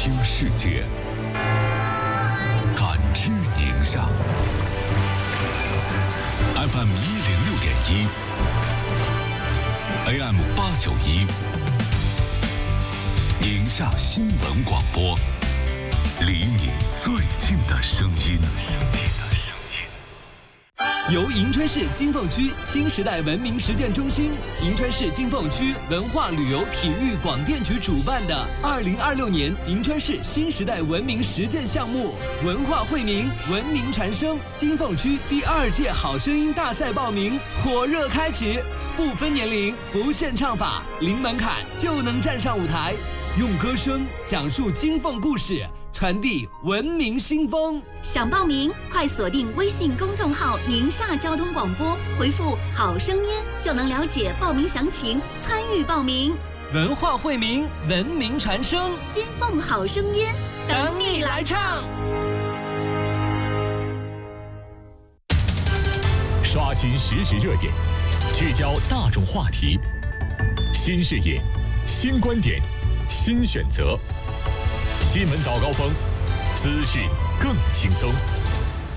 听世界，感知宁夏。FM 106.1 ，AM 891，宁夏新闻广播，离你最近的声音。 由银川市金凤区新时代文明实践中心、银川市金凤区文化旅游体育广电局主办的2026年银川市新时代文明实践项目文化惠民、文明传声金凤区第2届好声音大赛报名火热开启，不分年龄，不限唱法，零门槛就能站上舞台，用歌声讲述金凤故事，传递文明新风。 想报名，快锁定微信公众号“宁夏交通广播”，回复“好声音”就能了解报名详情，参与报名。 文化惠民，文明传声， 金凤好声音， 等你来唱。 刷新实时热点，聚焦大众话题，新视野，新观点，新选择。新闻早高峰，资讯更轻松。